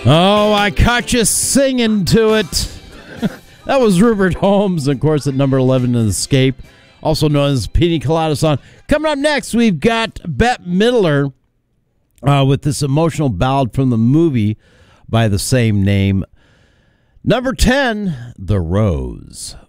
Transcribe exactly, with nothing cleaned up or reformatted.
Oh, I caught you singing to it. That was Rupert Holmes, of course, at number eleven in Escape, also known as Pina Colada song. Coming up next, we've got Bette Midler uh, with this emotional ballad from the movie by the same name. Number ten, The Rose.